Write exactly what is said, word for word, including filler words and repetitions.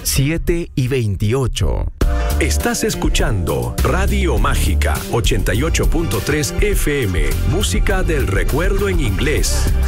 siete y veintiocho. Estás escuchando Radio Mágica ochenta y ocho punto tres F M, música del recuerdo en inglés.